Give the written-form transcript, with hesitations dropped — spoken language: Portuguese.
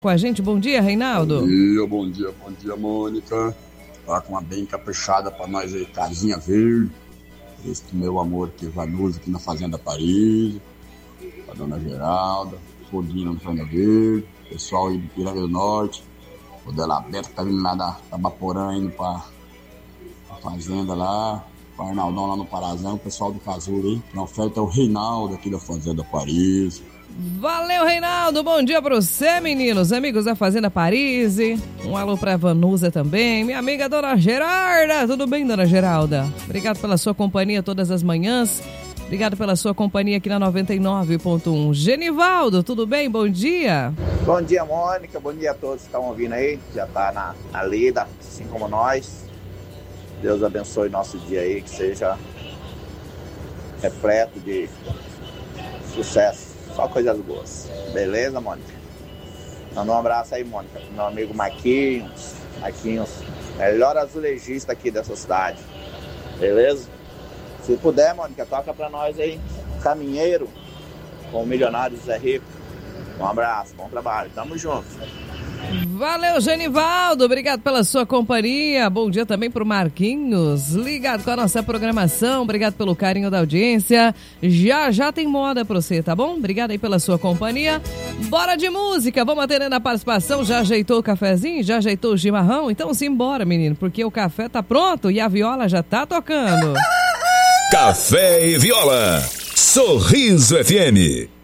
Com a gente, bom dia, Reinaldo. Bom dia, Mônica. Tá com uma bem caprichada pra nós aí, casinha verde. Esse meu amor aqui, Vanusa, aqui na Fazenda Paris. A dona Geralda, Fodinha na Fazenda Verde. Pessoal aí do Piranga do Norte. O Delabeto que tá vindo lá da Baporã, indo pra Fazenda lá. O Arnaldão lá no Parazão, o pessoal do Casuro aí. Na oferta é o Reinaldo aqui da Fazenda Paris. Valeu, Reinaldo. Bom dia pra você, meninos, amigos da Fazenda Paris. Um alô pra Vanusa também. Minha amiga Dona Gerarda. Tudo bem, Dona Geralda? Obrigado pela sua companhia todas as manhãs. Obrigado pela sua companhia aqui na 99.1. Genivaldo, tudo bem? Bom dia. Bom dia, Mônica. Bom dia a todos que estão ouvindo aí. Já tá na lida, assim como nós. Deus abençoe nosso dia aí, que seja repleto de sucesso. Só coisas boas. Beleza, Mônica? Manda um abraço aí, Mônica, pro meu amigo Marquinhos, melhor azulejista aqui dessa cidade. Beleza? Se puder, Mônica, toca pra nós aí, Caminheiro, com o milionário Zé Rico. Um abraço, bom trabalho, tamo junto. Valeu, Genivaldo, obrigado pela sua companhia. Bom dia também pro Marquinhos, ligado com a nossa programação. Obrigado pelo carinho da audiência. Já tem moda pra você, tá bom? Obrigado aí pela sua companhia. Bora de música, vamos atendendo a participação. Já ajeitou o cafezinho? Já ajeitou o chimarrão? Então simbora, menino, porque o café tá pronto e a viola já tá tocando. Café e Viola, Sorriso FM.